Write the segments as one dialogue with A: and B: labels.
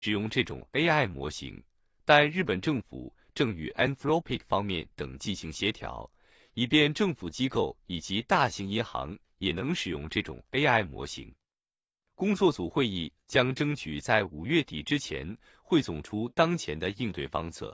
A: 使用这种 AI 模型，但日本政府正与 Anthropic 方面等进行协调，以便政府机构以及大型银行也能使用这种 AI 模型。工作组会议将争取在5月底之前汇总出当前的应对方策。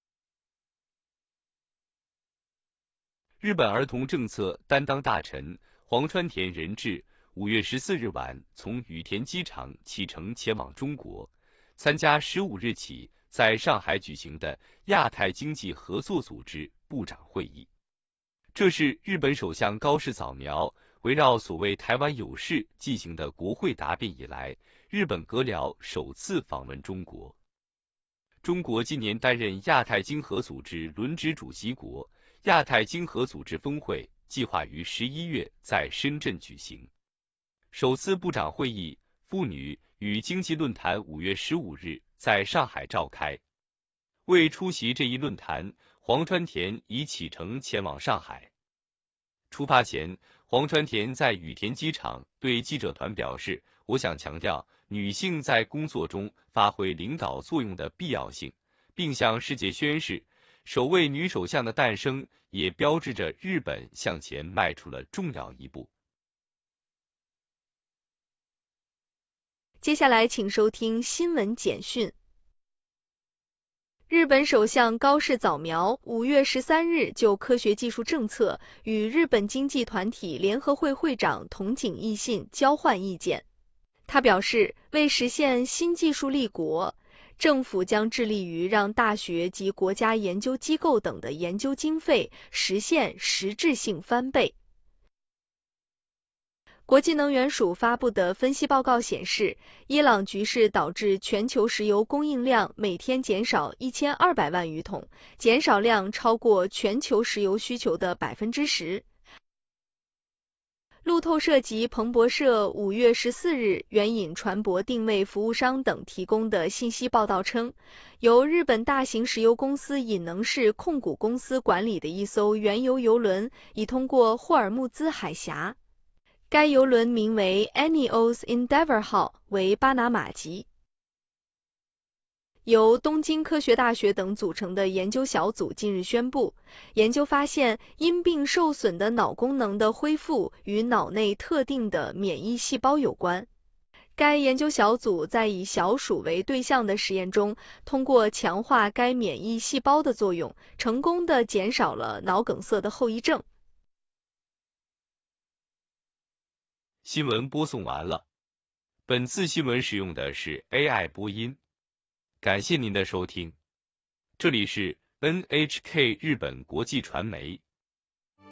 A: 日本儿童政策担当大臣黄川田仁志5月14日晚从羽田机场启程前往中国，参加15日起在上海举行的亚太经济合作组织部长会议。这是日本首相高市早苗围绕所谓台湾有事进行的国会答辩以来，日本阁僚首次访问中国。中国今年担任亚太经合组织轮值主席国，亚太经合组织峰会计划于11月在深圳举行。首次部长会议妇女与经济论坛5月15日在上海召开。为出席这一论坛，黄川田已启程前往上海。出发前，黄川田在羽田机场对记者团表示，我想强调女性在工作中发挥领导作用的必要性，并向世界宣示，首位女首相的诞生也标志着日本向前迈出了重要一步。
B: 接下来请收听新闻简讯。日本首相高市早苗5月13日就科学技术政策与日本经济团体联合会会长筒井义信交换意见。他表示，为实现新技术立国，政府将致力于让大学及国家研究机构等的研究经费实现实质性翻倍。国际能源署发布的分析报告显示，伊朗局势导致全球石油供应量每天减少1200万余桶，减少量超过全球石油需求的 10%。路透社及彭博社5月14日援引船舶定位服务商等提供的信息报道称，由日本大型石油公司引能氏控股公司管理的一艘原油油轮已通过霍尔木兹海峡。该油轮名为 Enios Endeavour 号，为巴拿马籍。由东京科学大学等组成的研究小组近日宣布，研究发现因病受损的脑功能的恢复与脑内特定的免疫细胞有关。该研究小组在以小鼠为对象的实验中，通过强化该免疫细胞的作用，成功地减少了脑梗塞的后遗症。
A: 新闻播送完了。本次新闻使用的是 AI 播音。感谢您的收听。这里是 NHK 日本国际传媒。